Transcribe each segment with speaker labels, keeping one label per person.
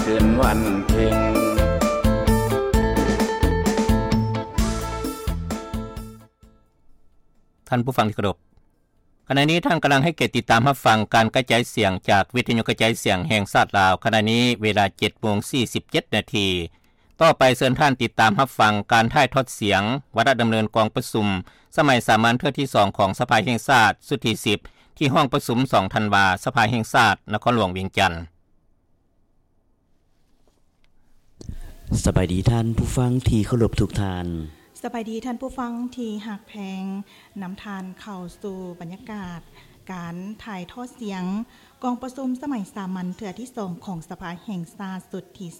Speaker 1: คืนวันเพ็ญ
Speaker 2: ท่านผู้ฟังที่เคารพขณะนี้ท่านกำลังให้เกียรติติดตามรับฟังการกระจายเสียงจากวิทยุกระจายเสียงแห่งชาติลาวขณะนี้เวลา 7:47 นาทีต่อไปเชิญท่านติดตามรับฟังการถ่ายทอดเสียงวาระดำเนินกองประชุมสมัยสามัญเทื่อที่2ของสภาแห่งชาติสุดที่10ที่ห้องประชุม2ธันวาสภาแห่งชาตินครหลวงเวียงจันทน์
Speaker 3: สบายดีท่านผู้ฟังที่เคารพทุกท่าน
Speaker 4: สบายดีท่านผู้ฟังที่หักแพงนำทานเข้าสู่บรรยากาศการถ่ายทอดเสียงกองประชุมสมัยสามัญเทื่อที่2ของสภาแห่งชาติสุดที่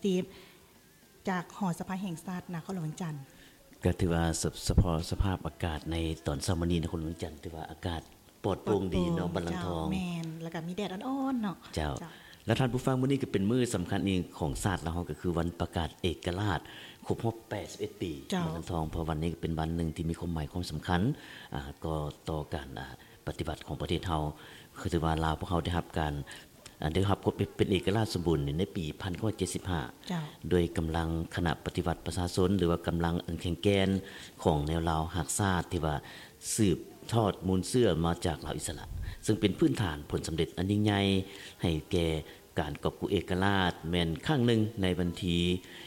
Speaker 4: 10จากหอสภาแห่งชาตินครหลวงเวียงจันทน์
Speaker 3: ก็ถือว่าสภาพอากาศในตอนเช้ามื้อนี้นครหลวงเวียงจันทน์ถือว่าอากาศปลอดโปร่งดีเนาะบัลลังก์ทอง
Speaker 4: แม่นแล้วก็มีแดดอ่อนๆเนาะ
Speaker 3: เจ้าแล้วท่านผู้ฟังมื้อนี้ก็เป็นมื้อสำคัญอีกของชาติเราก็คือวันประกาศเอกราชครบรอบ81ปีบัลลังก์ทองเพราะวันนี้เป็นวันนึงที่มีความหมายความสำคัญก็ต่อการปฏิบัติของประเทศเฮาคือถือว่าลาวพวกเขาได้รับการได้รับเป็นเอกราชสมบูรณ์ในปี1975โดยกำลังคณะปฏิวัติประชาชนหรือว่ากำลังอันแข็งแกร่งของแนวลาวหักชาติที่ว่าสืบทอดมูลเชื่อมาจากลาวอิสระซึ่งเป็นพื้นฐานผลสำเร็จอันยิ่งใหญ่ให้แก่การกอบกู้เอกราชแม่นครั้งหนึ่งในวันที่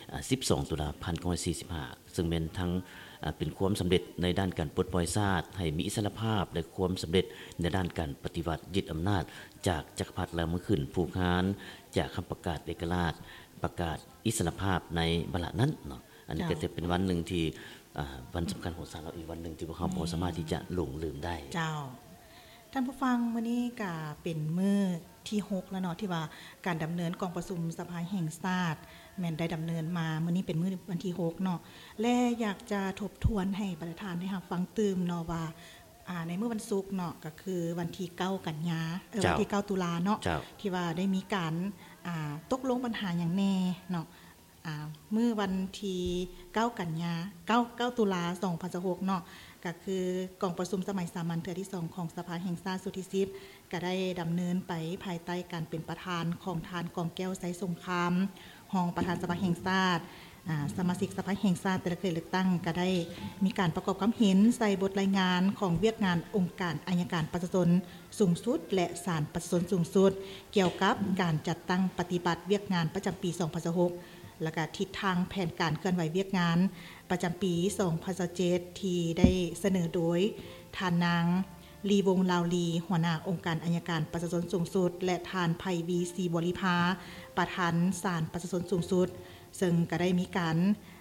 Speaker 3: 12ตุลาคม1945ซึ่งเป็นทั้งเป็นความสำเร็จในด้านการปลดปล่อยชาติให้มีอิสรภาพและความสำเร็จในด้านการปฏิวัติยึดอำนาจจากจักรพรรดิลาวเมื่อขึ้นผูกขาดจากคำประกาศเอกราชประกาศอิสรภาพในเวลานั้นเนาะอันนี้ก็จะเป็นวันหนึ่งที่วันสำคัญของชาติเราอีกวันหนึ่งที่พวกเขาบ่สามารถที่จะหลงลืมได้
Speaker 4: เจ้าท่านผู้ฟังมื้อนี้ก็เป็นมื้อที่6แล้วเนาะที่ว่าการดำเนินกองประชุมสภาแห่งชาติแม่นได้ดำเนินมามื้อนี้เป็นมื้อวันที่6เนาะและอยากจะทบทวนให้ประธานได้รับฟังตื่มเนาะว่าในมื้อวันศุกร์เนาะก็คือวันที่9กันยาวันที่9ตุลาเนาะที่ว่าได้มีการตกลงปัญหาหยังแน่เนาะมื้อวันที่9กันยา9ตุลา2016เนาะก็คือกองประชุมสมัยสามัญเทื่อที่2ของสภาแห่งชาติสุดที่10ก็ได้ดำเนินไปภายใต้การเป็นประธานของทานกองแก้วไสสงครามรองประธานสภาแห่งชาติสมาชิกสภาแห่งชาติแต่ละเขตเลือกตั้งก็ได้มีการประกอบความเห็นใส่บทรายงานของเวียกงานองค์การอัยการประชาชนสูงสุดและศาลประชาชนสูงสุดเกี่ยวกับการจัดตั้งปฏิบัติเวียกงานประจำปี2016และก็ทิศทางแผนการเคลื่อนไหวเวียกงานประจำปี2017ที่ได้เสนอโดยทานนางลีวงลาวลีหัวหน้าองค์การอัยการประชาชนสูงสุดและทานไพวีซีบริภาประธานศาลประชาชนสูงสุดซึ่งก็ได้มีการ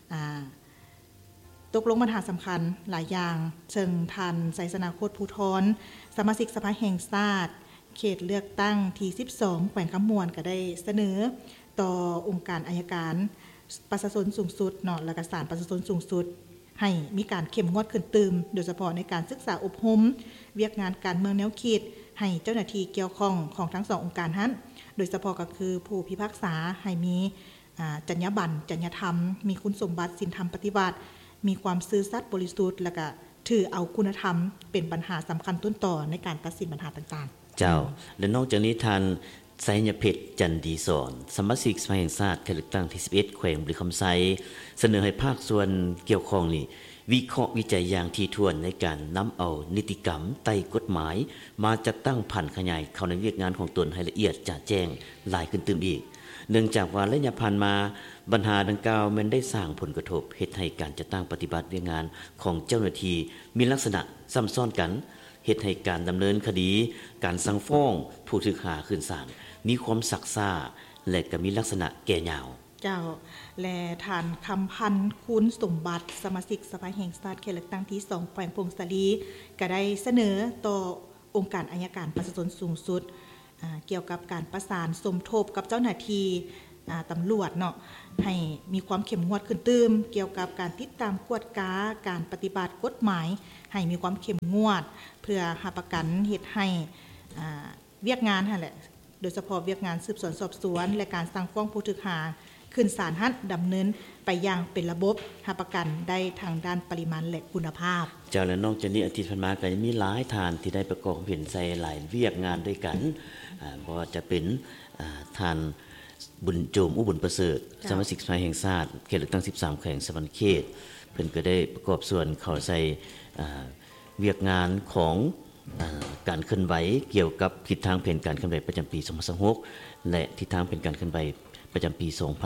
Speaker 4: ตกลงปัญหาสำคัญหลายอย่างซึ่งท่านไสสนาโคตรภูธรสมาชิกสภาแห่งชาติเขตเลือกตั้งที่12แขวงคำมวนก็ได้เสนอต่อองค์การอัยการประชาชนสูงสุดเนาะและก็ศาลประชาชนสูงสุดให้มีการเข้มงวดขึ้นตื่มโดยเฉพาะในการศึกษาอบรมเวียกงานการเมืองแนวคิดให้เจ้าหน้าที่เกี่ยวข้องของทั้ง2องค์การนั้นโดยเฉพาะก็คือผู้พิพากษาให้มีจรรยาบรรณจรรยธรรมมีคุณสมบัติศีลธรรมปฏิบัติมีความซื่อสัตย์บริสุทธิ์และก็ถือเอาคุณธรรมเป็นปัญหาสำคัญต้นต่อในการตัดสินปัญหาต่าง
Speaker 3: ๆเจ้าและนอกจากนี้ท่านไสยเพชรจันดีสอนสมาชิกสภาแห่งชาติเขตเลือกตั้งที่11แขวงบุรีคำไซเสนอให้ภาคส่วนเกี่ยวข้องนี่วิเคราะห์วิจัยอย่างถี่ถ้วนในการนำเอานิติกรรมไต่กฎหมายมาจัดตั้งผันขยายเข้าในเวียกงานของตนให้ละเอียดจะแจ้งหลายขึ้นตื่มอีกเนื่องจากว่าระยะผ่านมาปัญหาดังกล่าวมันได้สร้างผลกระทบเฮ็ดให้การจัดตั้งปฏิบัติเวียกงานของเจ้าหน้าที่มีลักษณะซ้ำซ้อนกันเฮ็ดให้การดำเนินคดีการสั่งฟ้องผู้ถูกหาขึ้นศาลมีความซักซ่าและก็มีลักษณะแก่ยาว
Speaker 4: เจ้าและทานคำพันธ์คุณสมบัติสมาชิกสภาแห่งชาติเขตเลือกตั้งที่2แขวงพงศาลีก็ได้เสนอต่อองค์การอัยการประชาชนสูงสุดเกี่ยวกับการประสานสมทบกับเจ้าหน้าที่ตำรวจเนาะให้มีความเข้มงวดขึ้นตื่มเกี่ยวกับการติดตามกวดกาการปฏิบัติกฎหมายให้มีความเข้มงวดเพื่อหาประกันเฮ็ดให้เวียกงานนั่นแหละโดยเฉพาะเวียกงานสืบสวนสอบสวนและการสั่งฟ้องผู้ถูกหาขึ้นศาลดำเนินไปอย่างเป็นระบบหาประกันได้ทางด้านปริมาณและคุณภาพ
Speaker 3: เจ้าและนอกจากนี้อาทิตย์ผ่านมาก็มีหลายทานที่ได้ประกอบเห็นใส่หลายเวียกงานด้วยกันบ่ว่าจะเป็นทานบุญโจมอุบุญประเสริฐสมาชิกสภาแห่งชาติเขตเลือกตั้ง13แขวงสะวรรณเขตเพิ่นก็ได้ประกอบส่วนเข้าใส่เวียกงานของการเคลื่อนไหวเกี่ยวกับทิศทางแผนการเคลื่อนไหวประจำปี2026และทิศทางแผนการเคลื่อนไหวประจำปี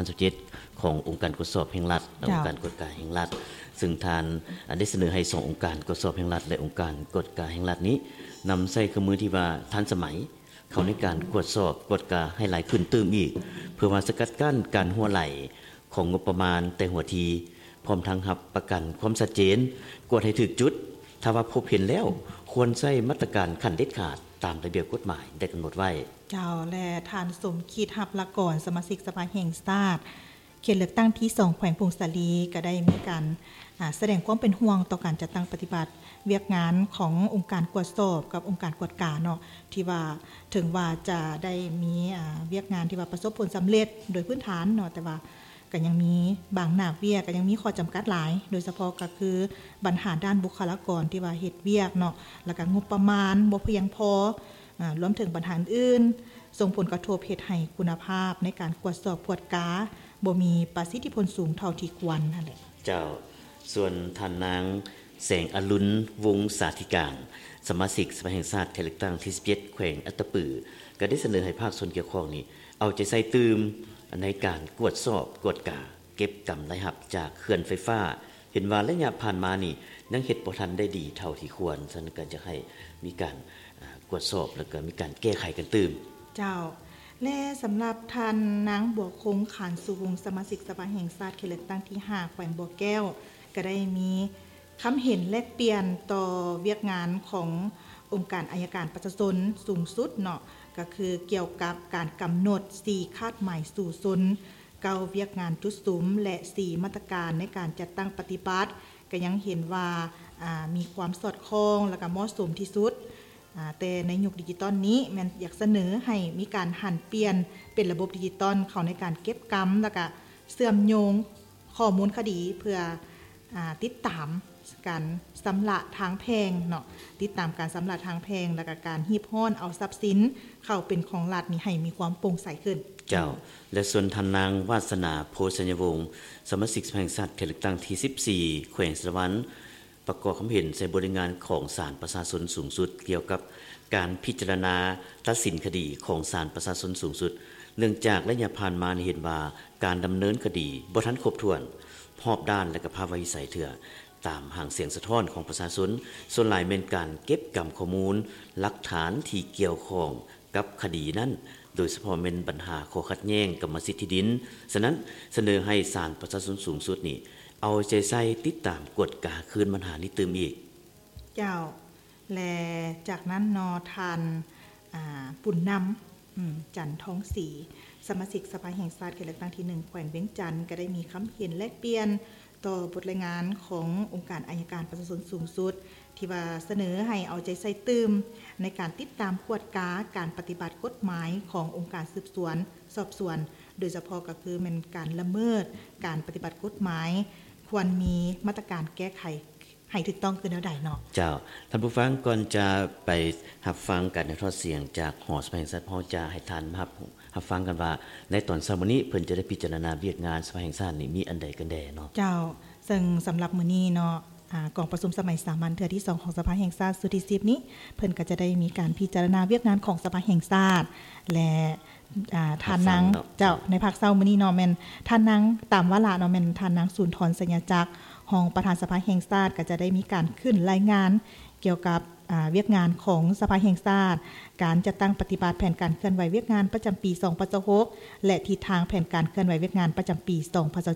Speaker 3: 2017ขององค์การตรวจสอบแห่งรัฐและองค์การกฎการแห่งรัฐซึ่งทานได้เสนอให้2องค์การตรวจสอบแห่งรัฐและองค์การกฎการแห่งรัฐนี้นำใส่เครื่องมือที่ว่าทันสมัยเข้าในการตรวจสอบกฎการให้หลายขึ้นตื้มอีกเพื่อว่าสกัดกั้นการหัวไหลของงบประมาณแต่หัวทีพร้อมทั้งรับประกันความชัดเจนกวดให้ถึกจุดถ้าว่าพบเห็นแล้วควรใช้มาตรการขั้นเด็ดขาดตามระเบียบกฎหมายได้กำหนดไว้
Speaker 4: เจ้าและทานสมคิดหับละก่อนสมาชิกสภาแห่งชาติเขตเลือกตั้งที่2แขวงพงศาลีก็ได้มีการแสดงความเป็นห่วงต่อการจัดตั้งปฏิบัติเวียกงานขององค์การกวดสอบกับองค์การกวดการเนาะที่ว่าถึงว่าจะได้มีเวียกงานที่ว่าประสบผลสำเร็จโดยพื้นฐานเนาะแต่ว่าก็ยังมีบางหน้าเวียกก็ยังมีข้อจำกัดหลายโดยเฉพาะก็คือปัญหาด้านบุคลากรที่ว่าเฮ็ดเวียกเนาะแล้วก็งบประมาณบ่เพียงพอรวมถึงปัญหาอื่นส่งผลกระทบเฮ็ดให้คุณภาพในการกวดสอบกวดกาบ่มีประสิทธิผลสูงเท่าที่ควรนั่นแหละ
Speaker 3: เจ้าส่วนท่านนางแสงอรุณวงศ์สาธิการสมาชิกสภาแห่งชาติเขตเลือกตั้งที่17แขวงอัตตปือก็ได้เสนอให้ภาคส่วนเกี่ยวข้องนี้เอาใจใส่ตื่มในการกวดสอบกวดกาเก็บกำไรหับจากเขื่อนไฟฟ้าเห็นว่าระยะผ่านมานี่ยังเฮ็ดบ่ทันได้ดีเท่าที่ควรฉะนั้นก็จะให้มีการกวดสอบแล้วก็มีการแก้ไขกันตื่ม
Speaker 4: เจ้าและสำหรับท่านนางบัวคงขานสุวงศ์สมาชิกสภาแห่งชาติเขตเลือกตั้งที่5แขวงบัวแก้วก็ได้มีคำเห็นแลกเปลี่ยนต่อเวียกงานขององค์การอัยการประชาชนสูงสุดเนาะก็คือเกี่ยวกับการกำหนด4คาดหมายสู่ชน9เวียกงานจุดสุมและ4มาตรการในการจัดตั้งปฏิบัติก็ยังเห็นว่ามีความสอดคล้องและก็เหมาะสมที่สุดแต่ในยุคดิจิตอลนี้แม่นอยากเสนอให้มีการหันเปลี่ยนเป็นระบบดิจิตอลเข้าในการเก็บกำแล้วก็เชื่อมโยงข้อมูลคดีเพื่อติดตามการสำระทางแพงเนาะติดตามการสำระทางแพงแล้วก็การฮีบฮ้อนเอาทรัพย์สินเข้าเป็นของรัฐนี่ให้มีความโปร่งใสขึ้น
Speaker 3: เจ้าและส่วนท่านนางวาสนาโพชัญวงศ์สมาชิกสภาแห่งชาติเขตเลือกตั้งที่14แขวงสะวรรณประกอบความเห็นใส่บริงานของศาลประชาชนสูงสุดเกี่ยวกับการพิจารณาตัดสินคดีของศาลประชาชนสูงสุดเนื่องจากระยะผ่านมาเห็นว่าการดำเนินคดีบ่ทันครบถ้วนรอบด้านและก็ภาพวิสัยเถื่อตามห่างเสียงสะท้อนของประชาชนส่วนหลายเป็นการเก็บกำข้อมูลหลักฐานที่เกี่ยวข้องกับคดีนั้นโดยเฉพาะเป็นปัญหาข้อขัดแย้งกรรมสิทธิที่ดินฉะนั้นเสนอให้ศาลประชาชนสูงสุดนี่เอาใจใส่ติดตามกฎกาคืนปัญหานี้ตื่มอีก
Speaker 4: เจ้าและจากนั้นนอทันปุ่นนำจันท้องศรีสมาชิกสภาแห่งชาติเขตเลือกตั้งที่1แขวงเวียงจันทน์ก็ได้มีคำเห็นแลกเปลี่ยนต่อบทรายงานขององค์การอัยการประชาชนสูงสุดที่ว่าเสนอให้เอาใจใส่ตื่มในการติดตามกวดกาการปฏิบัติกฎหมายขององค์การสืบสวนสอบสวนโดยเฉพาะก็คือเป็นการละเมิดการปฏิบัติกฎหมายควรมีมาตรการแก้ไขให้ถูกต้องคือแนวใดเนาะ
Speaker 3: เจ้าท่านผู้ฟังก่อนจะไปรับฟังการทอดเสียงจากหอสภาแห่งชาติเฮาจะให้ท่านรับฟังกันว่าในตอนเช้ามื้อนี้เพิ่นจะได้พิจารณาเวียกงานสภาแห่งชาตินี่มีอันใดกันแน่เนาะ
Speaker 4: เจ้าซึ่งสำหรับมื้อนี้เนาะกองประชุมสมัยสามัญเทื่อที่2ของสภาแห่งชาติสุดที่10นี้เพิ่นก็จะได้มีการพิจารณาเวียกงานของสภาแห่งชาติและท่านนางเจ้าในภาคเช้ามื้อนี้เนาะแม่นท่านนางตามวาระเนาะแม่นท่านนางสุนทรสัญญาจักรรองประธานสภาแห่งชาติก็จะได้มีการขึ้นรายงานเกี่ยวกับเวียกงานของสภาแห่งชาติการจัดตั้งปฏิบัติแผนการเคลื่อนไหวเวียกงานประจำปี2026และทิศทางแผนการเคลื่อนไหวเวียกงานประจำปี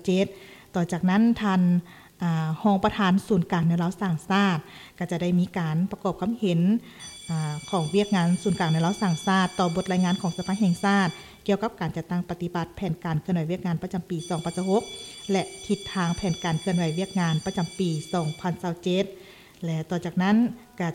Speaker 4: 2027ต่อจากนั้นท่านรองประธานศูนย์กลางในเราสร้างชาติก็จะได้มีการประกอบความเห็นของเวียกงานศูนย์กลางในเราสร้างชาติต่อบทรายงานของสภาแห่งชาติเกี่ยวกับการจัดตั้งปฏิบัติแผนการเคลื่อนไหวเวียกงานประจำปี2026และทิศทางแผนการเคลื่อนไหวเวียกงานประจำปี2027และต่อจากนั้นก็